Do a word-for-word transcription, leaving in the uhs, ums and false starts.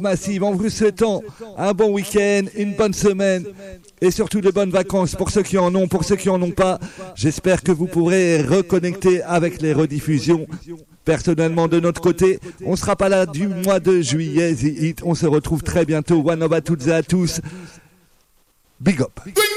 Massive en vous souhaitant un bon week-end, une bonne semaine et surtout de bonnes vacances pour ceux qui en ont, pour ceux qui en ont pas. J'espère que vous pourrez reconnecter avec les rediffusions. Personnellement, de notre côté, on sera pas là du mois de juillet. On se retrouve très bientôt. One love à toutes et à tous. Big up.